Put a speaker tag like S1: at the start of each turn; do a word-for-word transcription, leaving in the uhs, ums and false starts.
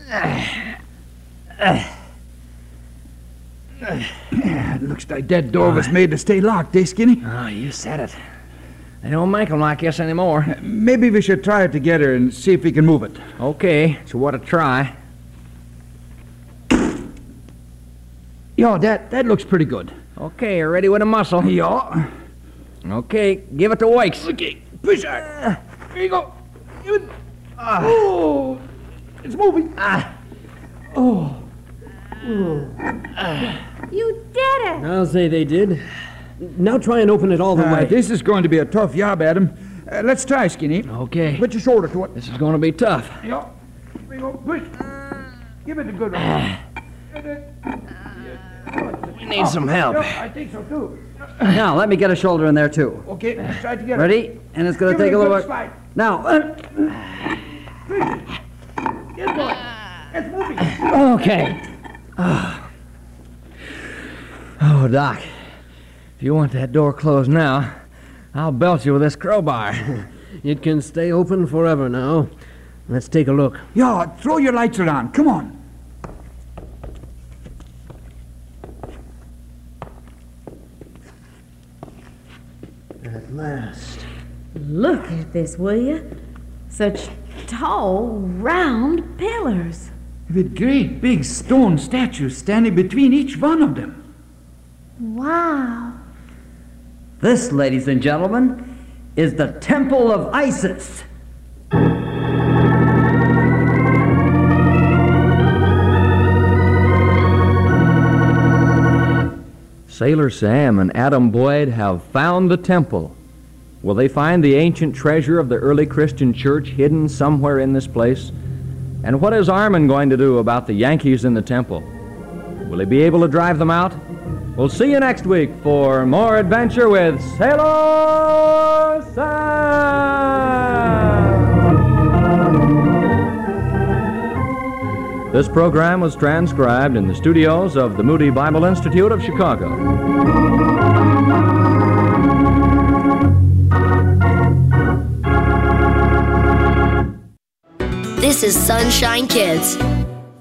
S1: Looks like that door was made to stay locked, eh, Skinny?
S2: Oh, you said it. They don't make them like this anymore.
S1: Maybe we should try it together and see if we can move it.
S2: Okay, it's worth a try.
S1: Yo, that, that looks pretty good.
S2: Okay, you're ready with a muscle.
S1: Yeah.
S2: Okay, give it to Wakes.
S1: Okay, push hard. Here you go. Give it. Uh, oh, it's moving.
S2: Ah.
S1: Oh.
S3: You did it!
S4: I'll say they did. Now try and open it all the
S1: Uh,
S4: way.
S1: this is going to be a tough job, Adam. Uh, let's try, Skinny.
S2: Okay.
S1: Put your shoulder to it.
S2: This is going to be tough.
S1: Yeah. Here you go. Push. Give it a good one.
S2: We need some help.
S1: Yeah, I think so, too.
S4: Now, let me get a shoulder in there, too.
S1: Okay, let's try it together.
S4: Ready? And it's going
S1: Give
S4: to take
S1: it
S4: a little
S1: good
S4: bit.
S1: slide.
S4: Now. Uh,
S1: Get going. It's moving.
S2: Okay. Oh. Oh, Doc. If you want that door closed now, I'll belt you with this crowbar.
S4: it can stay open forever now. Let's take a look.
S1: Yeah, throw your lights around. Come on.
S4: At last.
S3: Look at this, will you? Such tall, round pillars.
S1: With great big stone statues standing between each one of them.
S3: Wow.
S5: This, ladies and gentlemen, is the Temple of Isis.
S2: Sailor Sam and Adam Boyd have found the temple. Will they find the ancient treasure of the early Christian church hidden somewhere in this place? And what is Armin going to do about the Yankees in the temple? Will he be able to drive them out? We'll see you next week for more adventure with Sailor Sam! This program was transcribed in the studios of the Moody Bible Institute of Chicago.
S6: This is Sunshine Kids.